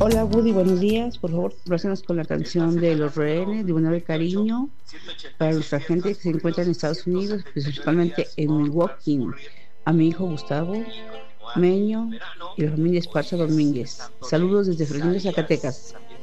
Hola Woody, buenos días. Por favor, próximos con la canción de Los Rehenes, de Buena Cariño, para nuestra gente que se encuentra en Estados Unidos, principalmente en Milwaukee. A mi hijo Gustavo Meño y la familia Esparza Domínguez. Saludos desde Fresnillo, Zacatecas.